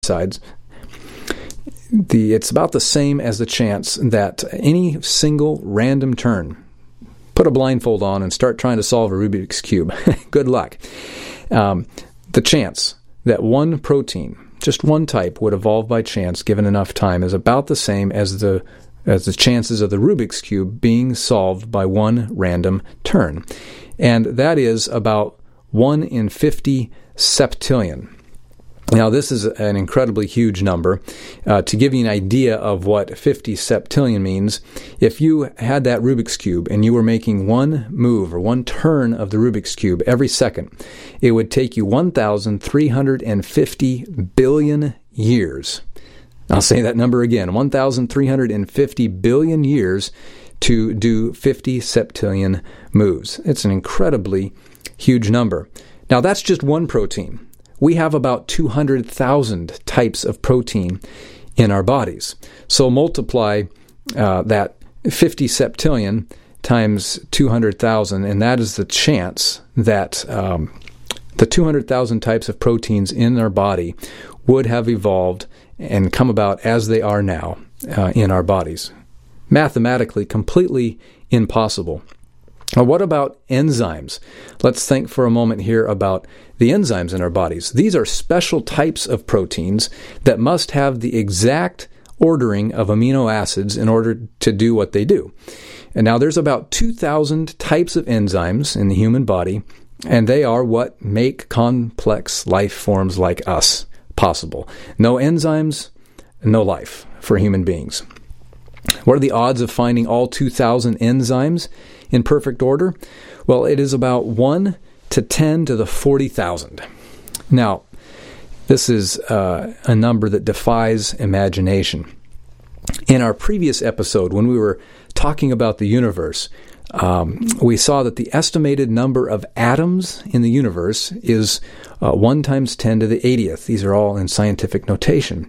sides, it's about the same as the chance that any single random turn, put a blindfold on and start trying to solve a Rubik's Cube. Good luck. The chance that one protein, just one type, would evolve by chance given enough time is about the same as the chances of the Rubik's Cube being solved by one random turn. And that is about 1 in 50 septillion. Now, this is an incredibly huge number. To give you an idea of what 50 septillion means, if you had that Rubik's Cube and you were making one move or one turn of the Rubik's Cube every second, it would take you 1,350 billion years. I'll say that number again, 1,350 billion years to do 50 septillion moves. It's an incredibly huge number. Now, that's just one protein. We have about 200,000 types of protein in our bodies. So multiply that 50 septillion times 200,000, and that is the chance that the 200,000 types of proteins in our body would have evolved and come about as they are now in our bodies. Mathematically, completely impossible. Now, what about enzymes? Let's think for a moment here about the enzymes in our bodies. These are special types of proteins that must have the exact ordering of amino acids in order to do what they do. And now there's about 2,000 types of enzymes in the human body, and they are what make complex life forms like us possible. No enzymes, no life for human beings. What are the odds of finding all 2,000 enzymes in perfect order? Well, it is about 1 to 10 to the 40,000. Now, this is a number that defies imagination. In our previous episode, when we were talking about the universe, we saw that the estimated number of atoms in the universe is 1 times 10 to the 80th. These are all in scientific notation.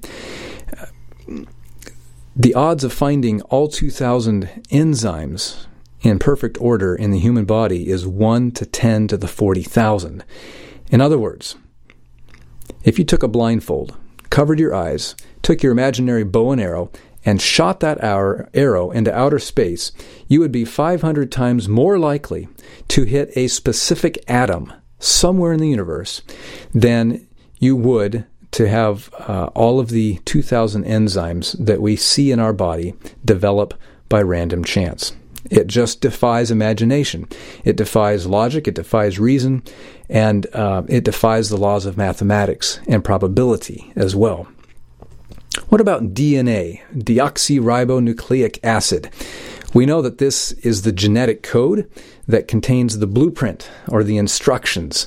The odds of finding all 2,000 enzymes in perfect order in the human body is 1 to 10 to the 40,000. In other words, if you took a blindfold, covered your eyes, took your imaginary bow and arrow, and shot that arrow into outer space, you would be 500 times more likely to hit a specific atom somewhere in the universe than you would to have all of the 2,000 enzymes that we see in our body develop by random chance. It just defies imagination. It defies logic, it defies reason, and it defies the laws of mathematics and probability as well. What about DNA, deoxyribonucleic acid? We know that this is the genetic code that contains the blueprint or the instructions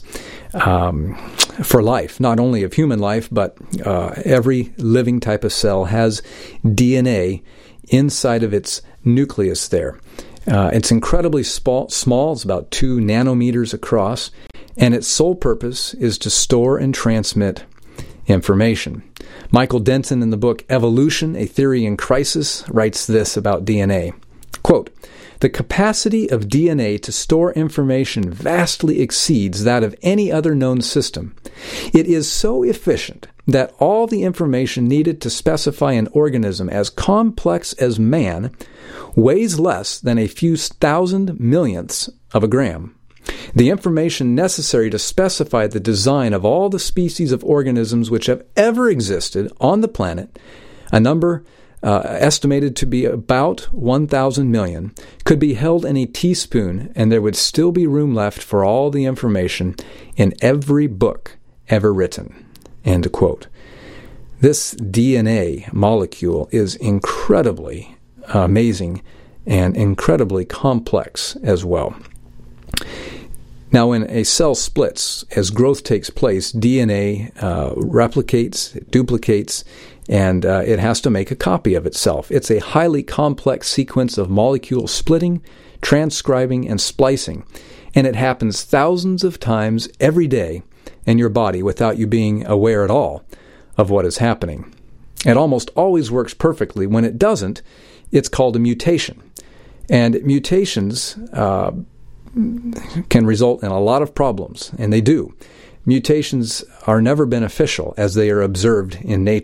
for life, not only of human life, but every living type of cell has DNA inside of its nucleus there. It's incredibly small. It's about 2 nanometers across, and its sole purpose is to store and transmit information. Michael Denton, in the book Evolution, A Theory in Crisis, writes this about DNA. Quote, "The capacity of DNA to store information vastly exceeds that of any other known system. It is so efficient that all the information needed to specify an organism as complex as man weighs less than a few thousand millionths of a gram. The information necessary to specify the design of all the species of organisms which have ever existed on the planet, a number estimated to be about 1,000 million, could be held in a teaspoon, and there would still be room left for all the information in every book ever written." End quote. This DNA molecule is incredibly amazing and incredibly complex as well. Now, when a cell splits, as growth takes place, DNA replicates, it duplicates, and it has to make a copy of itself. It's a highly complex sequence of molecule splitting, transcribing, and splicing, and it happens thousands of times every day in your body without you being aware at all of what is happening. It almost always works perfectly. When it doesn't, it's called a mutation. And mutations can result in a lot of problems, and they do. Mutations are never beneficial as they are observed in nature.